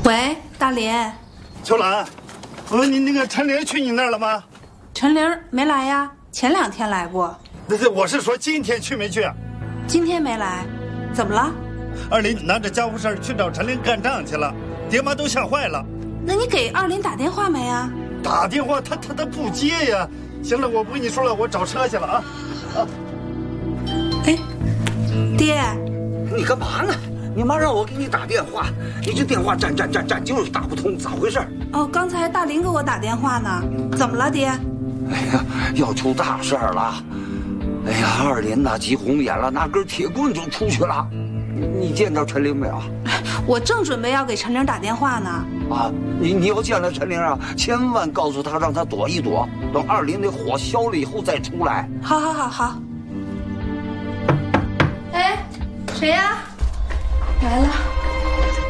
喂，大林。 秋兰，我问你那个陈玲去你那儿了吗？ 陈玲没来呀，前2天来过。 我是说今天去没去？ 今天没来，怎么了？ 二林拿着家务事去找陈玲干仗去了，爹妈都吓坏了。 那你给二林打电话没啊？ 打电话他不接呀。行了，我不跟你说了，我找车去了啊。 哎，爹， 你干嘛呢？你妈让我给你打电话，你这电话站就是打不通，咋回事？ 哦，刚才大林给我打电话呢，怎么了，爹？ 哎呀，要出大事了！哎呀，二林呐急红眼了，拿根铁棍就出去了。你见着陈玲没有？ 我正准备要给陈玲打电话呢。 啊，你要见了陈玲啊，千万告诉她让她躲一躲，等二林那火消了以后再出来。 好。哎，谁呀？来了。